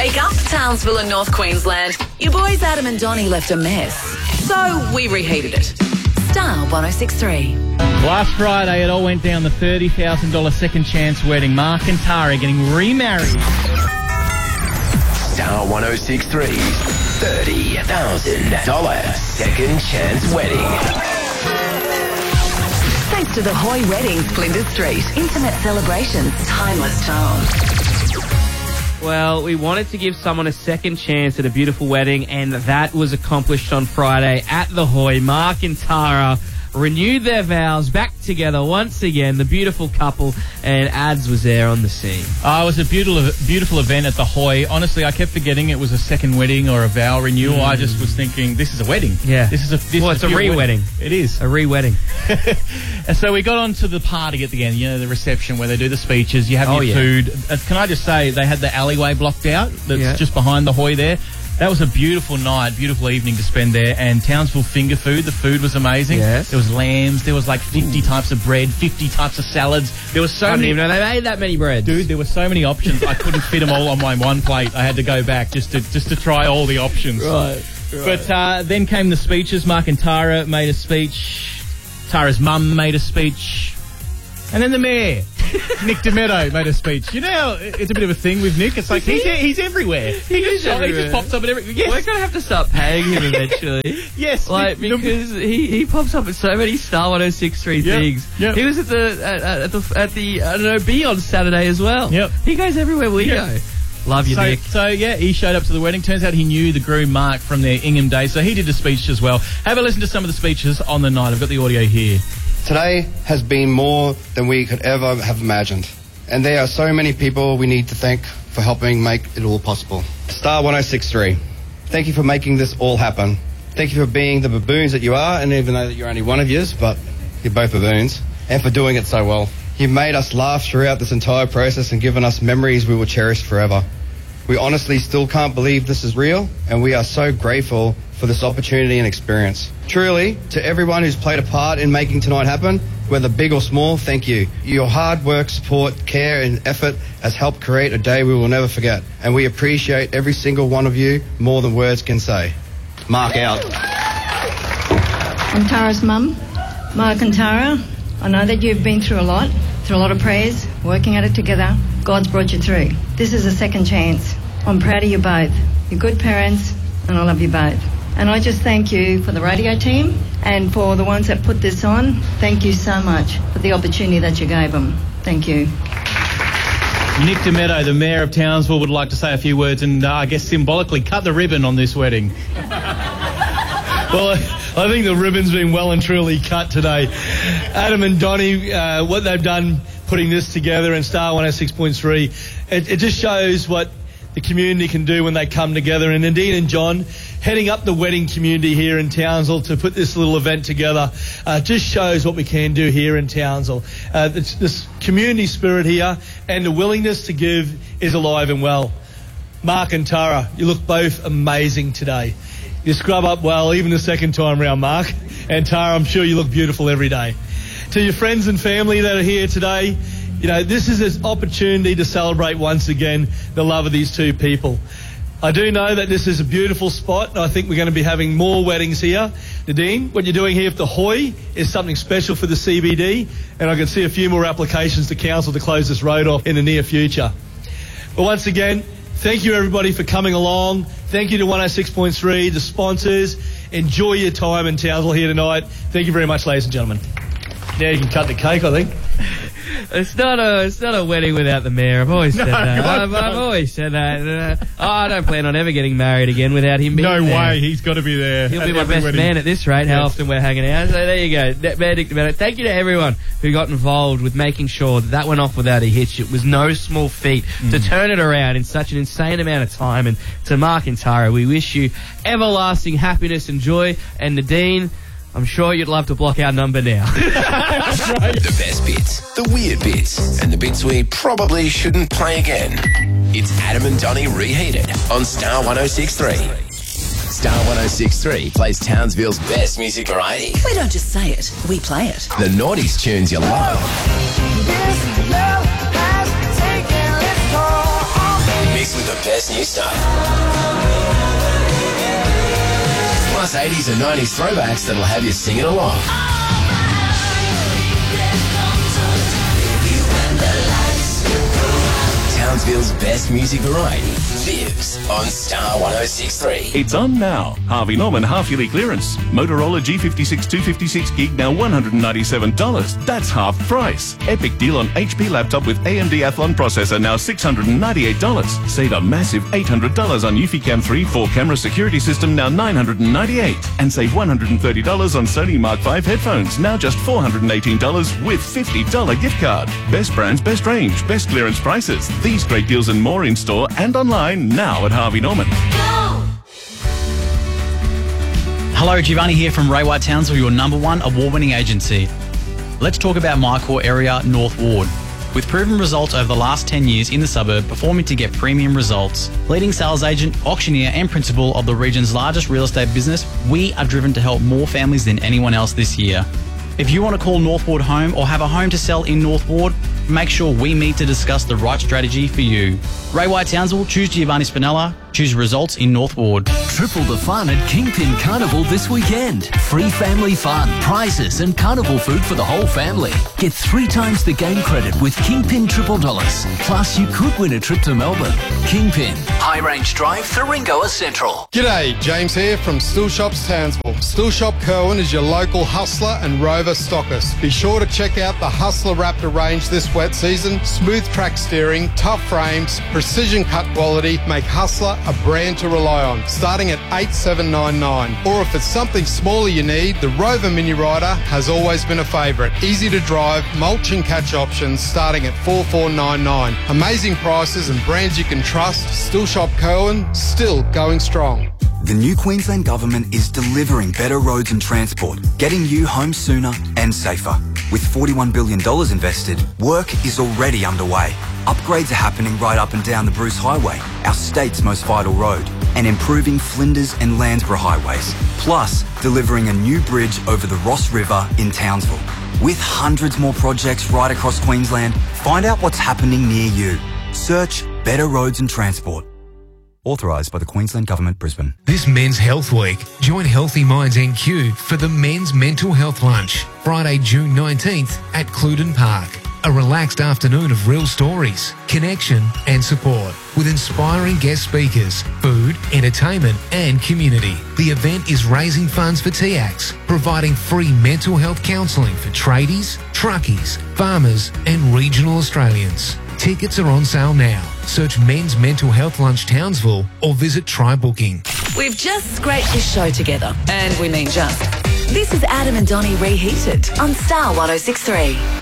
Wake up, Townsville and North Queensland. Your boys Adam and Donnie left a mess, so we reheated it. Star 106.3. Last Friday, it all went down, the $30,000 second chance wedding. Mark and Tara getting remarried. Star 106.3's $30,000 second chance wedding. Thanks to the Hoy Weddings, Flinders Street. Intimate celebrations, timeless tone. Well, we wanted to give someone a second chance at a beautiful wedding, and that was accomplished on Friday at the Hoy. Mark and Tara renewed their vows, back together once again, the beautiful couple, and Ads was there on the scene. Oh, it was a beautiful event at the Hoy. Honestly, I kept forgetting it was a second wedding or a vow renewal. I just was thinking, this is a wedding. Yeah. It's a re-wedding. It is. A re-wedding. And so we got on to the party at the end, the reception where they do the speeches, you have your food. Can I just say, they had the alleyway blocked out that's just behind the Hoy there. That was a beautiful night, beautiful evening to spend there. And Townsville finger food, the food was amazing. Yes. There was lambs, there was like 50 types of bread, 50 types of salads. There was so I many. didn't even know they made that many breads. Dude, there were so many options. I couldn't fit them all on my one plate. I had to go back just to try all the options. Right. But then came the speeches. Mark and Tara made a speech. Tara's mum made a speech. And then the mayor, Nick Demetto, made a speech. You know how it's a bit of a thing with Nick? It's like he's everywhere. He just pops up at every... Yes. We're going to have to start paying him eventually. Yes. Because he pops up at so many Star 106.3 things. Yep. He was at the I don't know, B on Saturday as well. Yep. He goes everywhere we go. Love you, Nick. So, he showed up to the wedding. Turns out he knew the groom, Mark, from their Ingham days, so he did the speech as well. Have a listen to some of the speeches on the night. I've got the audio here. Today has been more than we could ever have imagined. And there are so many people we need to thank for helping make it all possible. Star 106.3, thank you for making this all happen. Thank you for being the baboons that you are, and even though that you're only one of yous, but you're both baboons, and for doing it so well. You've made us laugh throughout this entire process and given us memories we will cherish forever. We honestly still can't believe this is real, and we are so grateful for this opportunity and experience. Truly, to everyone who's played a part in making tonight happen, whether big or small, thank you. Your hard work, support, care and effort has helped create a day we will never forget, and we appreciate every single one of you more than words can say. Mark out. I'm Tara's mum, Mark and Tara. I know that you've been through a lot of prayers, working at it together. God's brought you through. This is a second chance. I'm proud of you both. You're good parents, and I love you both. And I just thank you for the radio team and for the ones that put this on. Thank you so much for the opportunity that you gave them. Thank you. Nick Demetto, the Mayor of Townsville, would like to say a few words and I guess symbolically cut the ribbon on this wedding. Well, I think the ribbon's been well and truly cut today. Adam and Donnie, what they've done putting this together in Star 106.3, it just shows what the community can do when they come together. And Nadine and John, heading up the wedding community here in Townsville to put this little event together, just shows what we can do here in Townsville. This community spirit here and the willingness to give is alive and well. Mark and Tara, you look both amazing today. You scrub up well, even the second time round, Mark. And Tara, I'm sure you look beautiful every day. To your friends and family that are here today, this is an opportunity to celebrate once again the love of these two people. I do know that this is a beautiful spot, and I think we're going to be having more weddings here. Nadine, what you're doing here at the Hoy is something special for the CBD, and I can see a few more applications to council to close this road off in the near future. But once again, thank you everybody for coming along. Thank you to 106.3, the sponsors. Enjoy your time in Townsville here tonight. Thank you very much, ladies and gentlemen. Now you can cut the cake, I think. It's not a wedding without the mayor. I've always said that. I've always said that. I don't plan on ever getting married again without him being there. No way. He's got to be there. He'll be my best man at this rate, how often we're hanging out. So there you go. Thank you to everyone who got involved with making sure that went off without a hitch. It was no small feat to turn it around in such an insane amount of time. And to Mark and Tara, we wish you everlasting happiness and joy. And Nadine, I'm sure you'd love to block our number now. The best bits, the weird bits, and the bits we probably shouldn't play again. It's Adam and Donnie Reheated on Star 106.3. Star 106.3 plays Townsville's best music variety. We don't just say it, we play it. The naughties tunes you love. Mixed with the best new stuff. Plus 80s and 90s throwbacks that'll have you singing along. Townsville's best music variety. Vibs on Star 106.3. It's on now. Harvey Norman half-yearly clearance. Motorola G56 256 gig now $197. That's half price. Epic deal on HP laptop with AMD Athlon processor now $698. Save a massive $800 on Eufy-Cam 3 4-camera security system now $998. And save $130 on Sony Mark V headphones now just $418 with $50 gift card. Best brands, best range, best clearance prices. These great deals and more in store and online now at Harvey Norman. Hello, Giovanni here from Ray White Townsville, your #1 award-winning agency. Let's talk about my core area, North Ward. With proven results over the last 10 years in the suburb, performing to get premium results. Leading sales agent, auctioneer and principal of the region's largest real estate business, we are driven to help more families than anyone else this year. If you want to call North Ward home or have a home to sell in North Ward, make sure we meet to discuss the right strategy for you. Ray White Townsville, choose Giovanni Spinella, choose results in North Ward. Triple the fun at Kingpin Carnival this weekend. Free family fun, prizes and carnival food for the whole family. Get 3 times the game credit with Kingpin $1000. Plus, you could win a trip to Melbourne. Kingpin, High Range Drive, Thuringoa Central. G'day, James here from Still Shops Townsville. Still Shop Kerwin is your local Hustler and Rover stockist. Be sure to check out the Hustler Raptor range this wet season. Smooth track steering, tough frames, precision cut quality make Hustler a brand to rely on, starting at $8,799. Or if it's something smaller you need, the Rover Mini Rider has always been a favourite. Easy to drive, mulch and catch options starting at $4,499. Amazing prices and brands you can trust. Still Shop Kerwin, still going strong. The new Queensland Government is delivering better roads and transport, getting you home sooner and safer. With $41 billion invested, work is already underway. Upgrades are happening right up and down the Bruce Highway, our state's most vital road, and improving Flinders and Landsborough highways. Plus, delivering a new bridge over the Ross River in Townsville. With hundreds more projects right across Queensland, find out what's happening near you. Search Better Roads and Transport. Authorised by the Queensland Government, Brisbane. This Men's Health Week, join Healthy Minds NQ for the Men's Mental Health Lunch, Friday, June 19th at Cluden Park. A relaxed afternoon of real stories, connection and support with inspiring guest speakers, food, entertainment and community. The event is raising funds for TACS, providing free mental health counselling for tradies, truckies, farmers and regional Australians. Tickets are on sale now. Search Men's Mental Health Lunch Townsville or visit Try Booking. We've just scraped this show together, and we mean just. This is Adam and Donnie Reheated on Star 106.3.